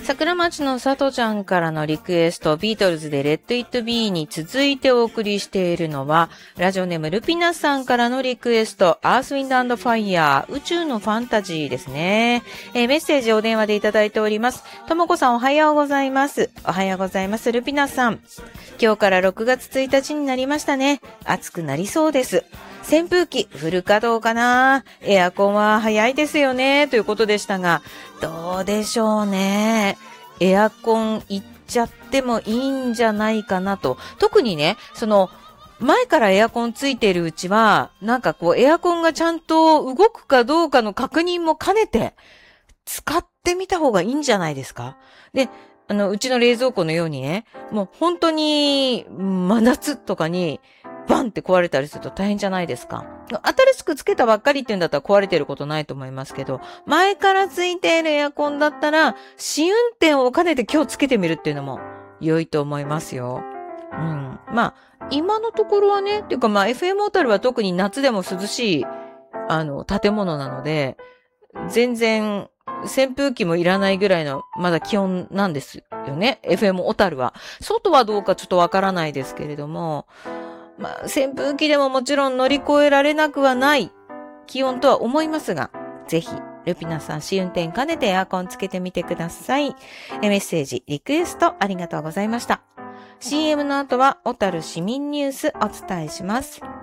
桜町の佐藤ちゃんからのリクエスト、ビートルズでレッドイットビーに続いてお送りしているのは、ラジオネームルピナさんからのリクエスト、アースウィンド&ファイヤー、宇宙のファンタジーですね。メッセージお電話でいただいております。ともこさんおはようございます。おはようございます。ルピナさん。今日から6月1日になりましたね。暑くなりそうです。扇風機フル稼働かな？エアコンは早いですよねということでしたが、どうでしょうね。エアコンいっちゃってもいいんじゃないかなと。特にね、前からエアコンついているうちは、なんかこうエアコンがちゃんと動くかどうかの確認も兼ねて使ってみた方がいいんじゃないですか？で、うちの冷蔵庫のようにね、もう本当に真夏とかにバンって壊れたりすると大変じゃないですか。新しくつけたばっかりっていうんだったら壊れてることないと思いますけど、前からついているエアコンだったら、試運転を兼ねて今日つけてみるっていうのも良いと思いますよ。まあ、今のところはね、っていうかまあ FM 小樽は特に夏でも涼しい、建物なので、全然、扇風機もいらないぐらいのまだ気温なんですよね。FM 小樽は。外はどうかちょっとわからないですけれども、まあ、扇風機でももちろん乗り越えられなくはない気温とは思いますが、ぜひ、ルピナさん試運転兼ねてエアコンつけてみてください。メッセージ、リクエストありがとうございました。CM の後は小樽市民ニュースお伝えします。